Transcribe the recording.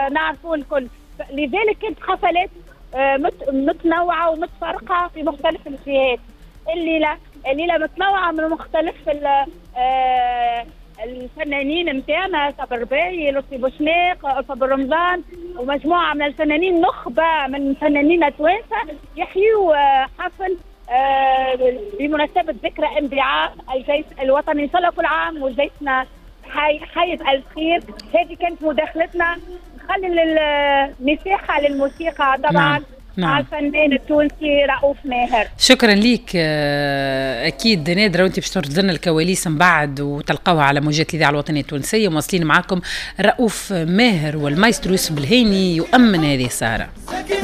نعرفوا الكل. لذلك كانت حفلات متنوعة ومتفرقة في مختلف الجهات. الليلة متنوعة من مختلف الفنانين متاعنا، صابر باهي، لطفي بوشناق، صابر رمضان، ومجموعة من الفنانين، نخبة من فنانين توانسة يحيوا حفل بمناسبة ذكرى انبعاث الجيش الوطني. إن شاء الله كل عام وجيشنا حي بألف خير. هذه كانت مداخلتنا. نخلي المساحة للموسيقى طبعا مع الفنان التونسي رؤوف ماهر. شكرا ليك. أكيد نادرة وانت باش ترد لنا الكواليس من بعد وتلقوها على موجات الإذاعة الوطنية التونسية. مواصلين معكم رؤوف ماهر والمايسترو يوسف الهيني يؤمن هذه السهرة.